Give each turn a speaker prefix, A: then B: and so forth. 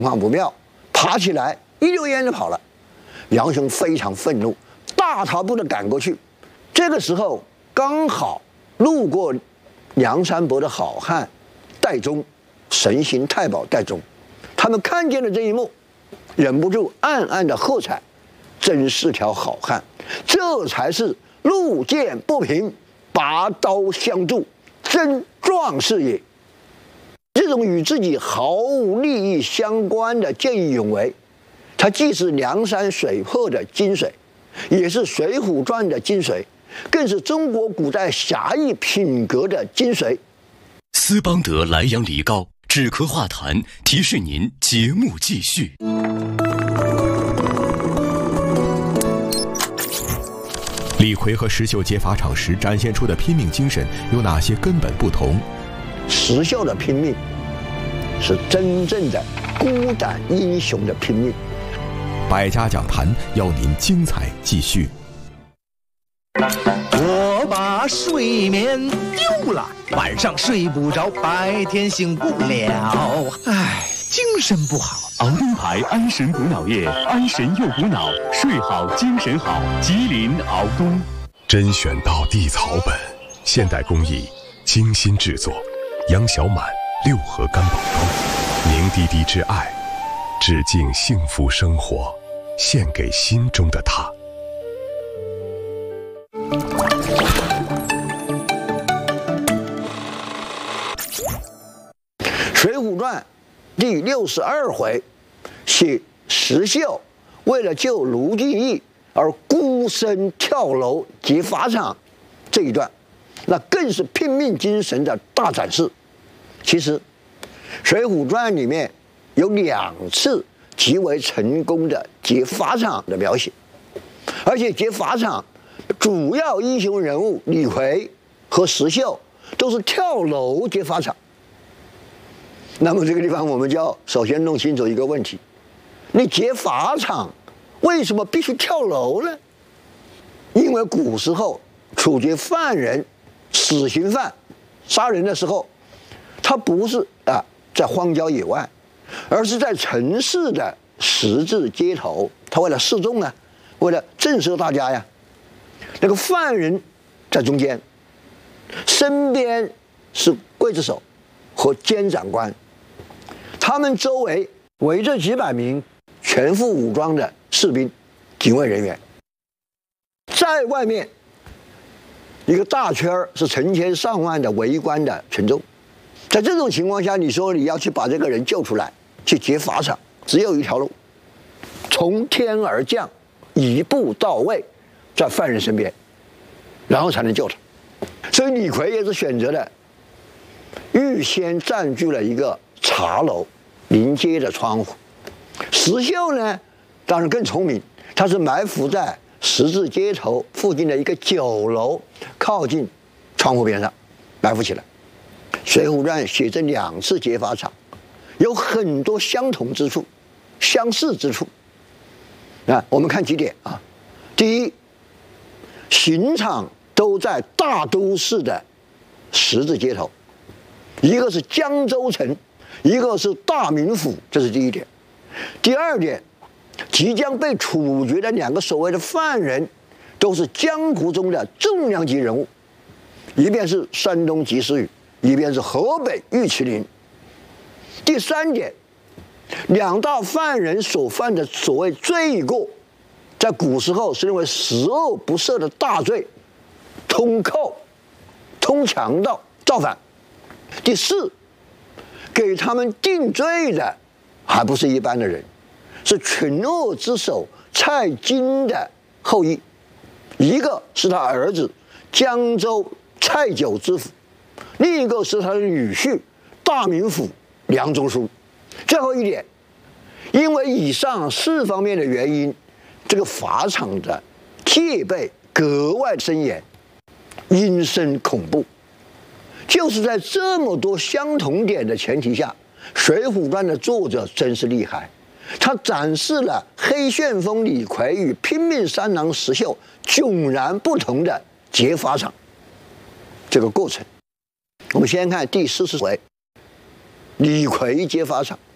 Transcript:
A: 况不妙，爬起来一溜烟就跑了。杨雄非常愤怒，大踏步的赶过去。这个时候刚好路过梁山伯的好汉戴宗、神行太保戴宗，他们看见了这一幕，忍不住暗暗的喝彩：真是条好汉，这才是路见不平，拔刀相助，真壮士也。这种与自己毫无利益相关的见义勇为，它既是梁山水泊的精髓，也是《水浒传》的精髓，更是中国古代侠义品格的精髓。
B: 斯邦德莱阳梨膏止咳化痰，提示您节目继续。李逵和石秀劫法场时展现出的拼命精神有哪些根本不同？
A: 石秀的拼命是真正的孤胆英雄的拼命。
B: 百家讲坛要您精彩继续。
C: 我把睡眠丢了，晚上睡不着，白天醒不了，唉，精神不好。
D: 熬灯牌安神补脑液，安神又补脑，睡好精神好。吉林熬东，
E: 甄选到地草本，现代工艺，精心制作。杨小满6盒干宝装，凝滴滴之爱，致敬幸福生活，献给心中的他。
A: 《水浒传》第62回，写石秀为了救卢俊义而孤身跳楼劫法场这一段，那更是拼命精神的大展示。其实，《水浒传》里面有2次极为成功的劫法场的描写，而且劫法场主要英雄人物李逵和石秀都是跳楼劫法场。那么这个地方我们就要首先弄清楚一个问题：你劫法场为什么必须跳楼呢？因为古时候处决犯人、死刑犯、杀人的时候，他不是在荒郊野外，而是在城市的十字街头。他为了示众呢，为了震慑大家呀，那个犯人在中间，身边是刽子手和监长官，他们周围围着几百名全副武装的士兵、警卫人员，在外面一个大圈是成千上万的围观的群众。在这种情况下，你说你要去把这个人救出来，去劫法场，只有一条路：从天而降，一步到位，在犯人身边，然后才能救他。所以李逵也是选择了预先占据了一个茶楼临街的窗户。石秀呢，当然更聪明，他是埋伏在十字街头附近的一个酒楼，靠近窗户边上埋伏起来。《水浒传》写这2次劫法场，有很多相同之处、相似之处。我们看几点啊。第一，刑场都在大都市的十字街头，一个是江州城，一个是大名府，这是第一点。第二点，即将被处决的2个所谓的犯人，都是江湖中的重量级人物，一边是山东及时雨，一边是河北玉麒麟。第三点，2大犯人所犯的所谓罪过，在古时候是认为10恶不赦的大罪，通寇、通强盗、造反。第四，给他们定罪的还不是一般的人，是群恶之首蔡京的后裔，一个是他儿子江州蔡九知府，另一个是他的女婿大名府梁中书。最后一点，因为以上4方面的原因，这个法场的戒备格外森严，阴森恐怖。就是在这么多相同点的前提下，《水浒传》的作者真是厉害，他展示了黑旋风李逵与拼命三郎石秀迥然不同的劫法场这个过程。我们先看第40回，李逵劫法场。